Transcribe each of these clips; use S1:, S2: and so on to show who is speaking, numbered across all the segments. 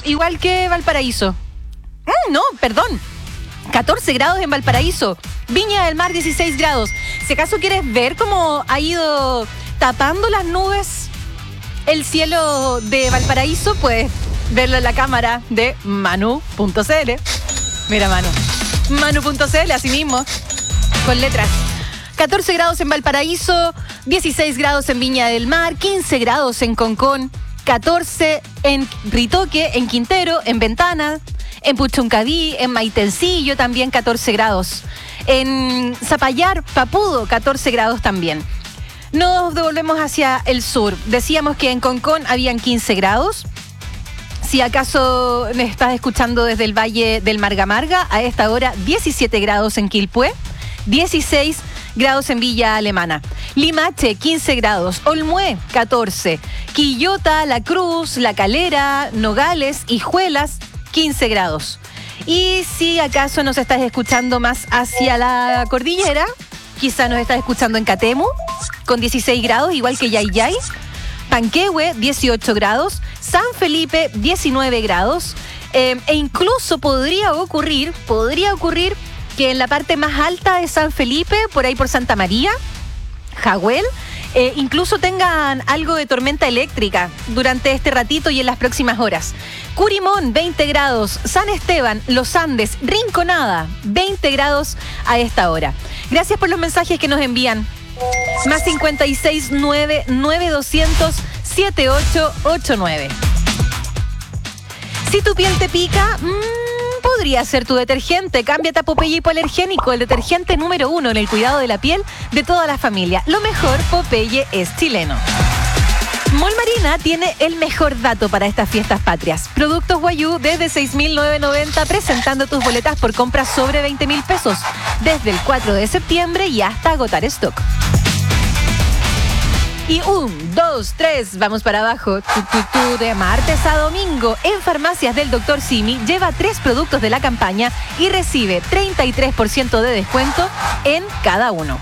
S1: igual que Valparaíso. No, perdón. 14 grados en Valparaíso. Viña del Mar, 16 grados. Si acaso quieres ver cómo ha ido tapando las nubes el cielo de Valparaíso, puedes verlo en la cámara de Manu.cl. Mira, Manu.cl, así mismo, con letras. 14 grados en Valparaíso, 16 grados en Viña del Mar, 15 grados en Concón, 14 en Ritoque, en Quintero, en Ventana, en Puchuncaví, en Maitencillo también 14 grados. En Zapallar, Papudo, 14 grados también. Nos devolvemos hacia el sur. Decíamos que en Concón habían 15 grados. Si acaso me estás escuchando desde el Valle del Margamarga, a esta hora 17 grados en Quilpué, 16 grados en Villa Alemana. Limache, 15 grados. Olmué, 14. Quillota, La Cruz, La Calera, Nogales, Hijuelas, 15 grados. Y si acaso nos estás escuchando más hacia la cordillera, quizá nos estás escuchando en Catemu, con 16 grados, igual que Yayay. Panquehue, 18 grados. San Felipe, 19 grados. E incluso podría ocurrir que en la parte más alta de San Felipe, por ahí por Santa María, Jagüel, incluso tengan algo de tormenta eléctrica durante este ratito y en las próximas horas. Curimón, 20 grados. San Esteban, Los Andes, Rinconada, 20 grados a esta hora. Gracias por los mensajes que nos envían. Más 569-9200-7889. Si tu piel te pica, podría ser tu detergente. Cámbiate a Popeye Hipoalergénico, el detergente número 1 en el cuidado de la piel de toda la familia. Lo mejor, Popeye es chileno. Mall Marina tiene el mejor dato para estas fiestas patrias. Productos Guayú desde 6.990, presentando tus boletas por compras sobre 20.000 pesos. Desde el 4 de septiembre y hasta agotar stock. Y 1, 2, 3, vamos para abajo. De martes a domingo, en Farmacias del Dr. Simi, lleva 3 productos de la campaña y recibe 33% de descuento en cada uno.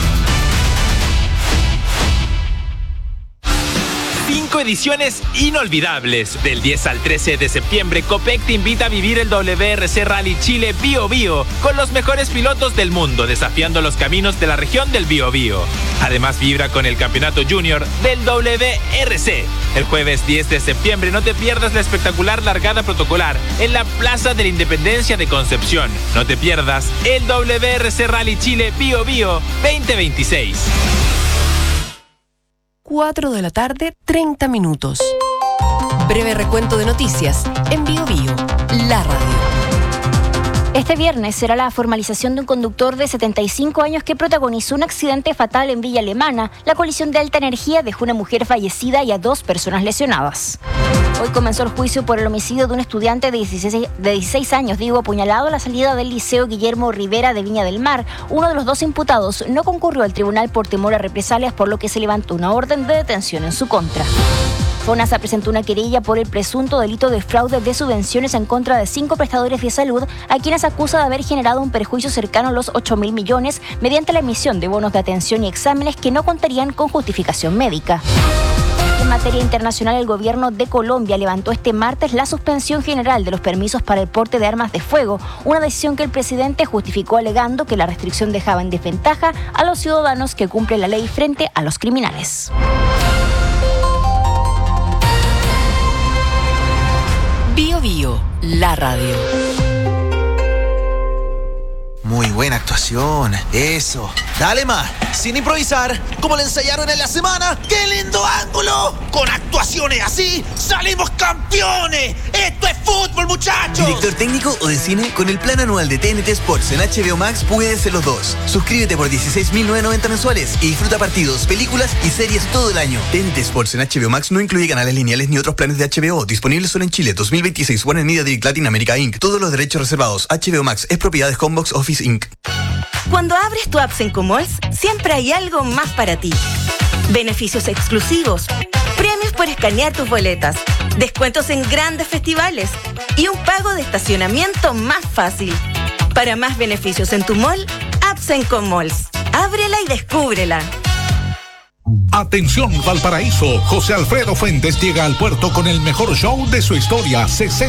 S2: 5 ediciones inolvidables. Del 10 al 13 de septiembre, Copec te invita a vivir el WRC Rally Chile Bio Bio con los mejores pilotos del mundo, desafiando los caminos de la región del Bio Bio. Además, vibra con el campeonato junior del WRC. El jueves 10 de septiembre no te pierdas la espectacular largada protocolar en la Plaza de la Independencia de Concepción. No te pierdas el WRC Rally Chile Bio Bio 2026.
S3: 4 de la tarde, 30 minutos. Breve recuento de noticias en Bio Bio, la radio.
S4: Este viernes será la formalización de un conductor de 75 años que protagonizó un accidente fatal en Villa Alemana. La colisión de alta energía dejó una mujer fallecida y a 2 personas lesionadas. Hoy comenzó el juicio por el homicidio de un estudiante de 16 años, apuñalado a la salida del Liceo Guillermo Rivera de Viña del Mar. Uno de los 2 imputados no concurrió al tribunal por temor a represalias, por lo que se levantó una orden de detención en su contra. FONASA presentó una querella por el presunto delito de fraude de subvenciones en contra de 5 prestadores de salud, a quienes acusa de haber generado un perjuicio cercano a los 8.000 millones mediante la emisión de bonos de atención y exámenes que no contarían con justificación médica. En materia internacional, el gobierno de Colombia levantó este martes la suspensión general de los permisos para el porte de armas de fuego, una decisión que el presidente justificó alegando que la restricción dejaba en desventaja a los ciudadanos que cumplen la ley frente a los criminales.
S3: Bio Bio, la radio.
S5: Muy buena actuación, eso. Dale más, sin improvisar, como le ensayaron en la semana. ¡Qué lindo ángulo! Con actuaciones así, ¡salimos campeones! ¡Esto es fútbol, muchachos!
S6: ¿Director técnico o de cine? Con el plan anual de TNT Sports en HBO Max puedes ser los dos. Suscríbete por 16.990 mensuales y disfruta partidos, películas y series todo el año. TNT Sports en HBO Max no incluye canales lineales ni otros planes de HBO. Disponible solo en Chile. 2026. Warner Media Direct Latin America Inc. Todos los derechos reservados. HBO Max es propiedad de Homebox Office Inc.
S7: Cuando abres tu app en Comalls, siempre hay algo más para ti. Beneficios exclusivos, premios por escanear tus boletas, descuentos en grandes festivales y un pago de estacionamiento más fácil. Para más beneficios en tu mall, apps en Comalls. Ábrela y descúbrela.
S8: Atención Valparaíso, José Alfredo Fuentes llega al puerto con el mejor show de su historia, 60